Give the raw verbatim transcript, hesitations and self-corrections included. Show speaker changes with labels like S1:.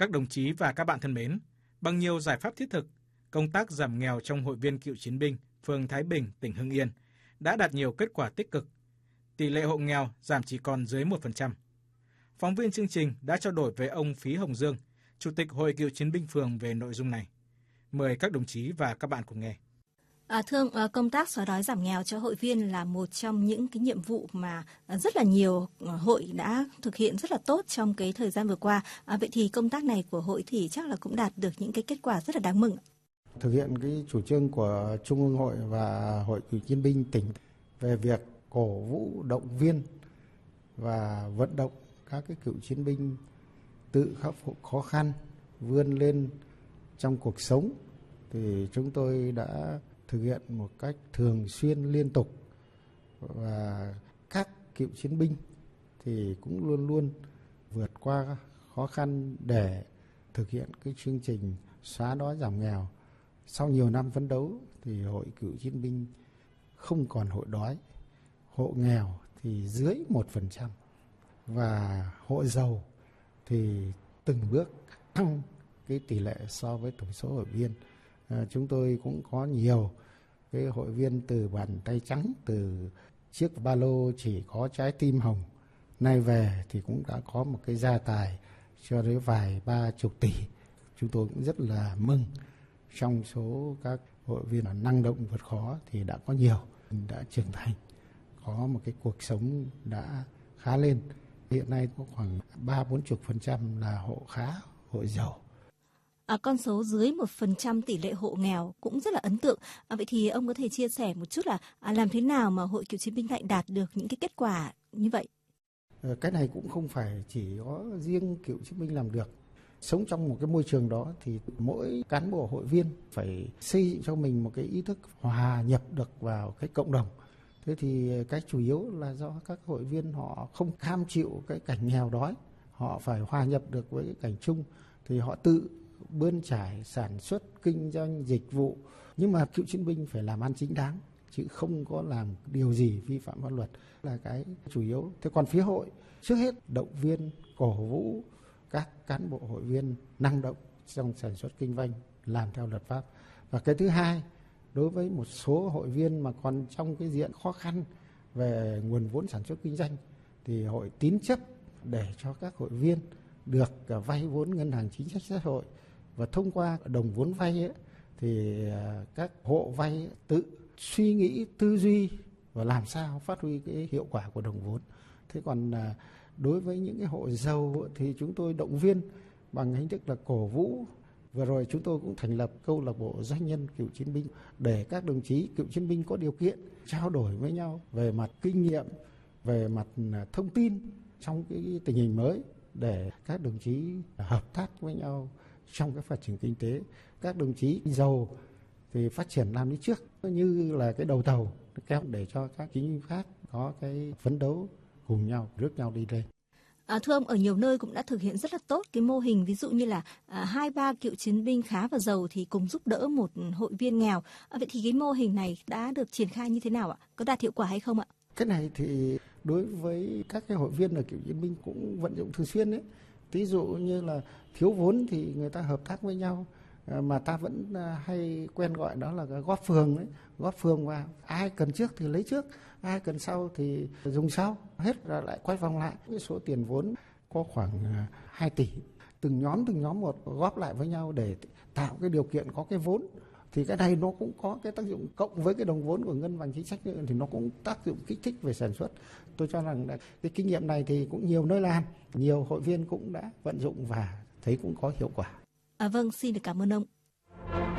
S1: Các đồng chí và các bạn thân mến, bằng nhiều giải pháp thiết thực, công tác giảm nghèo trong Hội viên cựu chiến binh phường Thái Bình, tỉnh Hưng Yên đã đạt nhiều kết quả tích cực. Tỷ lệ hộ nghèo giảm chỉ còn dưới một phần trăm. Phóng viên chương trình đã trao đổi với ông Phí Hồng Dương, Chủ tịch Hội cựu chiến binh phường về nội dung này. Mời các đồng chí và các bạn cùng nghe.
S2: À, thưa ông, công tác xóa đói giảm nghèo cho hội viên là một trong những cái nhiệm vụ mà rất là nhiều hội đã thực hiện rất là tốt trong cái thời gian vừa qua. À, vậy thì công tác này của hội thì chắc là cũng đạt được những cái kết quả rất là đáng mừng.
S3: Thực hiện cái chủ trương của Trung ương Hội và Hội cựu chiến binh tỉnh về việc cổ vũ, động viên và vận động các cái cựu chiến binh tự khắc phục khó khăn, vươn lên trong cuộc sống, thì chúng tôi đã thực hiện một cách thường xuyên, liên tục, và các cựu chiến binh thì cũng luôn luôn vượt qua khó khăn để thực hiện cái chương trình xóa đói giảm nghèo. Sau nhiều năm phấn đấu thì Hội cựu chiến binh không còn hộ đói, hộ nghèo thì dưới một phần trăm, và hộ giàu thì từng bước tăng cái tỷ lệ so với tổng số hội viên. À, chúng tôi cũng có nhiều cái hội viên từ bàn tay trắng, từ chiếc ba lô chỉ có trái tim hồng, nay về thì cũng đã có một cái gia tài cho đến vài ba chục tỷ. Chúng tôi cũng rất là mừng. Trong số các hội viên năng động vượt khó thì đã có nhiều đã trưởng thành, có một cái cuộc sống đã khá lên. Hiện nay có khoảng ba bốn chục phần trăm là hộ khá, hộ giàu.
S2: À, con số dưới một phần trăm tỷ lệ hộ nghèo cũng rất là ấn tượng. À, vậy thì ông có thể chia sẻ một chút là à, làm thế nào mà Hội cựu chiến binh lại đạt được những cái kết quả như vậy?
S3: Cái này cũng không phải chỉ có riêng cựu chiến binh làm được. Sống trong một cái môi trường đó thì mỗi cán bộ hội viên phải xây dựng cho mình một cái ý thức hòa nhập được vào cái cộng đồng. Thế thì cái chủ yếu là do các hội viên họ không cam chịu cái cảnh nghèo đói, họ phải hòa nhập được với cái cảnh chung, thì họ tự bươn trải sản xuất, kinh doanh, dịch vụ. Nhưng mà cựu chiến binh phải làm ăn chính đáng, chứ không có làm điều gì vi phạm pháp luật là cái chủ yếu. Thế còn phía hội, trước hết động viên, cổ vũ các cán bộ hội viên năng động trong sản xuất kinh doanh, làm theo luật pháp. Và cái thứ hai, đối với một số hội viên mà còn trong cái diện khó khăn về nguồn vốn sản xuất kinh doanh, thì hội tín chấp để cho các hội viên được vay vốn ngân hàng chính sách xã hội, và thông qua đồng vốn vay ấy, thì các hộ vay tự suy nghĩ, tư duy và làm sao phát huy cái hiệu quả của đồng vốn. Thế còn đối với những cái hộ giàu thì chúng tôi động viên bằng hình thức là cổ vũ. Vừa rồi chúng tôi cũng thành lập câu lạc bộ doanh nhân cựu chiến binh để các đồng chí cựu chiến binh có điều kiện trao đổi với nhau về mặt kinh nghiệm, về mặt thông tin trong cái tình hình mới, để các đồng chí hợp tác với nhau trong cái phát triển kinh tế. Các đồng chí giàu thì phát triển làm đi trước, như là cái đầu tàu kéo để cho các chính binh khác có cái phấn đấu cùng nhau, rước nhau đi lên.
S2: À, thưa ông, ở nhiều nơi cũng đã thực hiện rất là tốt cái mô hình, ví dụ như là à, hai ba cựu chiến binh khá và giàu thì cùng giúp đỡ một hội viên nghèo. À, vậy thì cái mô hình này đã được triển khai như thế nào ạ? Có đạt hiệu quả hay không ạ?
S3: Cái này thì đối với các cái hội viên ở cựu chiến binh cũng vận dụng thường xuyên đấy. Ví dụ như là thiếu vốn thì người ta hợp tác với nhau, mà ta vẫn hay quen gọi đó là góp phường đấy, góp phường vào, ai cần trước thì lấy trước, ai cần sau thì dùng sau, hết rồi lại quay vòng lại. Cái số tiền vốn có khoảng hai tỷ, từng nhóm từng nhóm một góp lại với nhau để tạo cái điều kiện có cái vốn. Thì cái này nó cũng có cái tác dụng, cộng với cái đồng vốn của ngân hàng chính sách thì nó cũng tác dụng kích thích về sản xuất. Tôi cho rằng là cái kinh nghiệm này thì cũng nhiều nơi làm, nhiều hội viên cũng đã vận dụng và thấy cũng có hiệu quả.
S2: À, vâng, xin được cảm ơn ông.